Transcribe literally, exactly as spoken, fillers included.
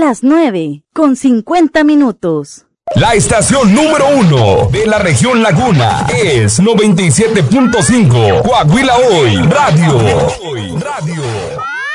las nueve, con cincuenta minutos. La estación número uno de la región Laguna es noventa y siete punto cinco Coahuila Hoy Radio. Radio.